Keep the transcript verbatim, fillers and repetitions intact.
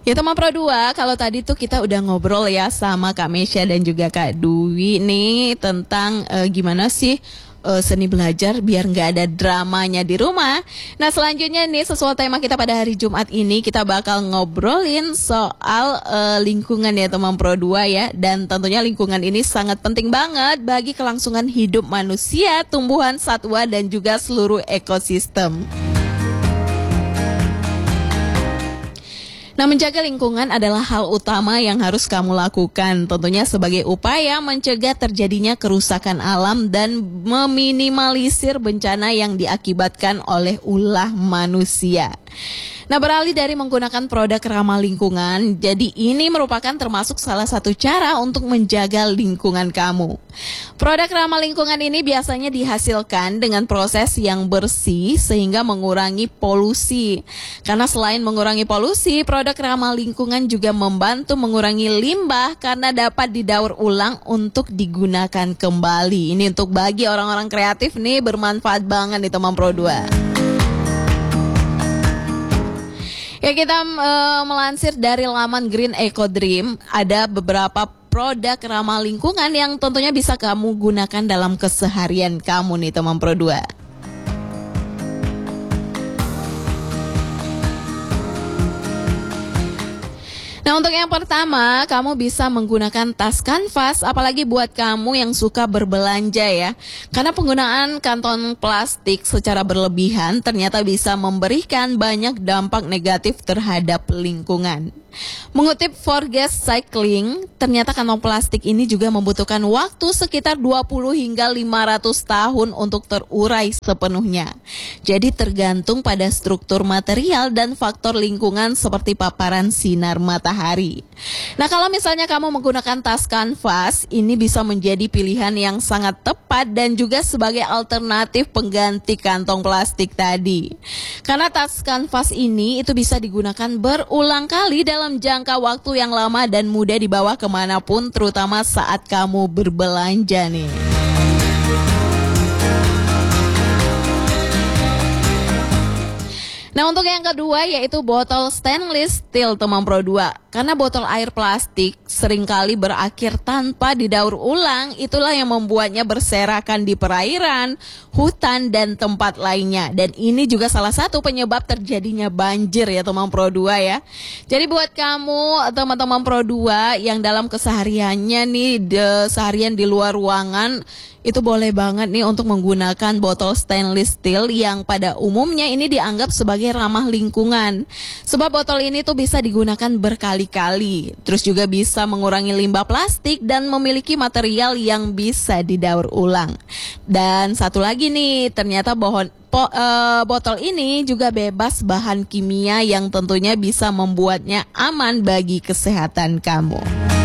Ya teman Pro dua, kalau tadi tuh kita udah ngobrol ya sama Kak Mesya dan juga Kak Dwi nih tentang uh, gimana sih uh, seni belajar biar nggak ada dramanya di rumah. Nah selanjutnya nih sesuai tema kita pada hari Jumat ini, kita bakal ngobrolin soal uh, lingkungan ya teman Pro dua ya. Dan tentunya lingkungan ini sangat penting banget bagi kelangsungan hidup manusia, tumbuhan, satwa dan juga seluruh ekosistem. Nah, menjaga lingkungan adalah hal utama yang harus kamu lakukan, tentunya sebagai upaya mencegah terjadinya kerusakan alam dan meminimalisir bencana yang diakibatkan oleh ulah manusia. Nah, beralih dari menggunakan produk ramah lingkungan, jadi ini merupakan termasuk salah satu cara untuk menjaga lingkungan kamu. Produk ramah lingkungan ini biasanya dihasilkan dengan proses yang bersih sehingga mengurangi polusi. Karena selain mengurangi polusi, produk ramah lingkungan juga membantu mengurangi limbah karena dapat didaur ulang untuk digunakan kembali. Ini untuk bagi orang-orang kreatif nih bermanfaat banget nih teman Pro dua. Ya, kita uh, melansir dari laman Green Eco Dream, ada beberapa produk ramah lingkungan yang tentunya bisa kamu gunakan dalam keseharian kamu nih teman Pro dua. Nah, untuk yang pertama, kamu bisa menggunakan tas kanvas, apalagi buat kamu yang suka berbelanja ya. Karena penggunaan kantong plastik secara berlebihan ternyata bisa memberikan banyak dampak negatif terhadap lingkungan. Mengutip Forges Cycling, ternyata kantong plastik ini juga membutuhkan waktu sekitar dua puluh hingga lima ratus tahun untuk terurai sepenuhnya. Jadi tergantung pada struktur material dan faktor lingkungan seperti paparan sinar matahari. Nah, kalau misalnya kamu menggunakan tas kanvas, ini bisa menjadi pilihan yang sangat tepat dan juga sebagai alternatif pengganti kantong plastik tadi. Karena tas kanvas ini itu bisa digunakan berulang kali dalam jangka waktu yang lama dan mudah dibawa kemanapun, terutama saat kamu berbelanja nih. Nah, untuk yang kedua yaitu botol stainless steel teman Pro dua. Karena botol air plastik seringkali berakhir tanpa didaur ulang, itulah yang membuatnya berserakan di perairan, hutan dan tempat lainnya. Dan ini juga salah satu penyebab terjadinya banjir ya teman Pro dua ya. Jadi buat kamu teman-teman Pro dua yang dalam kesehariannya nih de, seharian di luar ruangan, itu boleh banget nih untuk menggunakan botol stainless steel yang pada umumnya ini dianggap sebagai ramah lingkungan. Sebab botol ini tuh bisa digunakan berkali-kali. Terus juga bisa mengurangi limbah plastik dan memiliki material yang bisa didaur ulang. Dan satu lagi nih, ternyata bohon Po, uh, botol ini juga bebas bahan kimia yang tentunya bisa membuatnya aman bagi kesehatan kamu.